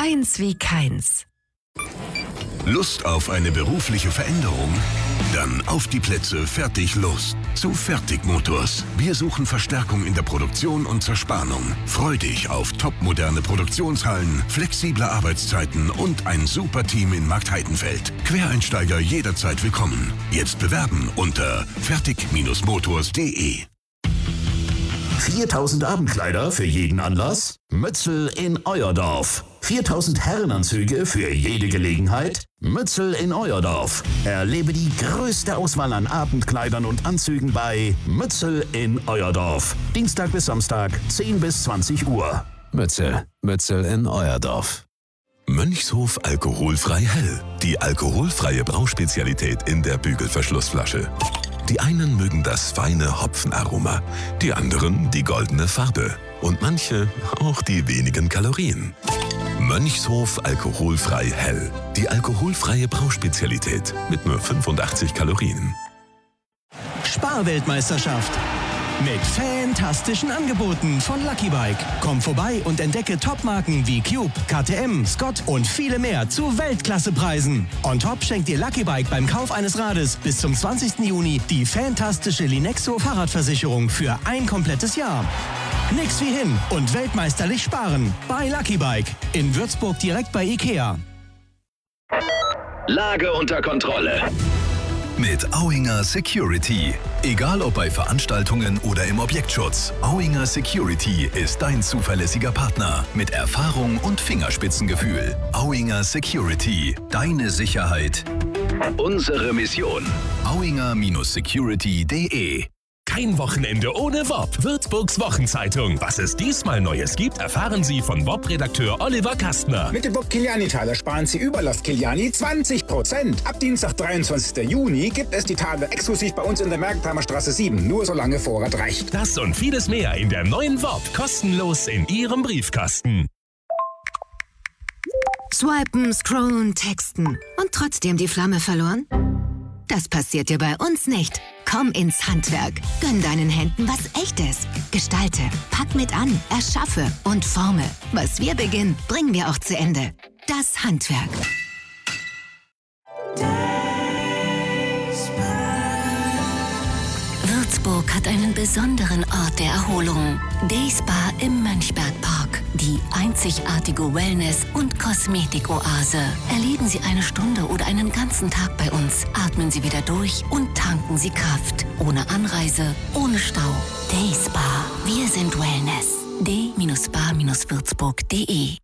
Eins wie keins. Lust auf eine berufliche Veränderung? Dann auf die Plätze, fertig, los. Zu Fertig Motors. Wir suchen Verstärkung in der Produktion und Zerspannung. Freu dich auf topmoderne Produktionshallen, flexible Arbeitszeiten und ein super Team in Marktheidenfeld. Quereinsteiger jederzeit willkommen. Jetzt bewerben unter fertig-motors.de. 4000 Abendkleider für jeden Anlass? Mützel in euer Dorf. 4000 Herrenanzüge für jede Gelegenheit? Mützel in euer Dorf. Erlebe die größte Auswahl an Abendkleidern und Anzügen bei Mützel in euer Dorf. Dienstag bis Samstag, 10 bis 20 Uhr. Mützel in euer Dorf. Mönchshof alkoholfrei hell. Die alkoholfreie Brauspezialität in der Bügelverschlussflasche. Die einen mögen das feine Hopfenaroma, die anderen die goldene Farbe und manche auch die wenigen Kalorien. Mönchshof alkoholfrei hell. Die alkoholfreie Brauspezialität mit nur 85 Kalorien. Sparweltmeisterschaft. Mit fantastischen Angeboten von Lucky Bike. Komm vorbei und entdecke Topmarken wie Cube, KTM, Scott und viele mehr zu Weltklassepreisen. On top schenkt dir Lucky Bike beim Kauf eines Rades bis zum 20. Juni die fantastische Linexo Fahrradversicherung für ein komplettes Jahr. Nix wie hin und weltmeisterlich sparen bei Lucky Bike. In Würzburg direkt bei Ikea. Lage unter Kontrolle. Mit Auinger Security. Egal ob bei Veranstaltungen oder im Objektschutz, Auinger Security ist dein zuverlässiger Partner mit Erfahrung und Fingerspitzengefühl. Auinger Security. Deine Sicherheit. Unsere Mission. auinger-security.de. Kein Wochenende ohne WOP. Würzburgs Wochenzeitung. Was es diesmal Neues gibt, erfahren Sie von WOP-Redakteur Oliver Kastner. Mit dem WOP Kiliani-Taler sparen Sie Überlast Kiliani 20%. Ab Dienstag, 23. Juni, gibt es die Taler exklusiv bei uns in der Mergentheimer Straße 7. Nur solange Vorrat reicht. Das und vieles mehr in der neuen WOP. Kostenlos in Ihrem Briefkasten. Swipen, scrollen, texten und trotzdem die Flamme verloren? Das passiert dir bei uns nicht. Komm ins Handwerk. Gönn deinen Händen was Echtes. Gestalte, pack mit an, erschaffe und forme. Was wir beginnen, bringen wir auch zu Ende. Das Handwerk. Würzburg hat einen besonderen Ort der Erholung. Dayspa im Mönchbergpark. Die einzigartige Wellness- und Kosmetikoase. Erleben Sie eine Stunde oder einen ganzen Tag bei uns. Atmen Sie wieder durch und tanken Sie Kraft. Ohne Anreise, ohne Stau. Dayspa. Wir sind Wellness. d-spa-würzburg.de